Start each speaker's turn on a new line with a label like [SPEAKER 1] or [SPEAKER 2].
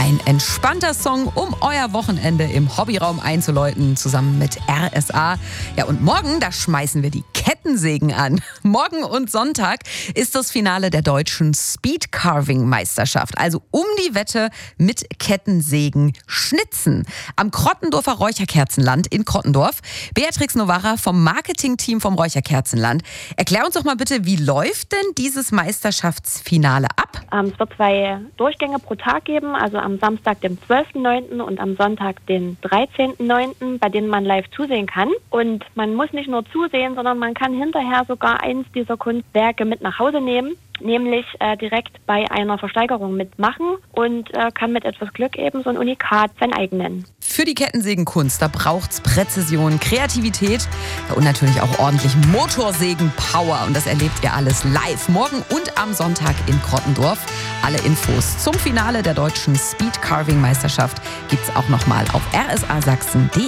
[SPEAKER 1] Ein entspannter Song, um euer Wochenende im Hobbyraum einzuläuten, zusammen mit RSA. Ja, und morgen, da schmeißen wir die Kettensägen an. Morgen und Sonntag ist das Finale der deutschen Speedcarving-Meisterschaft. Also um die Wette mit Kettensägen schnitzen. Am Krottendorfer Räucherkerzenland in Krottendorf. Beatrix Novara vom Marketingteam vom Räucherkerzenland. Erklär uns doch mal bitte, wie läuft denn dieses Meisterschaftsfinale ab?
[SPEAKER 2] Es wird 2 Durchgänge pro Tag geben, also am Samstag, dem 12.09. und am Sonntag, den 13.09., bei denen man live zusehen kann. Und man muss nicht nur zusehen, sondern man kann hinterher sogar eins dieser Kunstwerke mit nach Hause nehmen, nämlich direkt bei einer Versteigerung mitmachen und kann mit etwas Glück eben so ein Unikat sein eigen nennen.
[SPEAKER 1] Für die Kettensägenkunst, da braucht's Präzision, Kreativität und natürlich auch ordentlich Motorsägen-Power. Und das erlebt ihr alles live morgen und am Sonntag in Krottendorf. Alle Infos zum Finale der deutschen Speedcarving-Meisterschaft gibt's auch nochmal auf rsasachsen.de.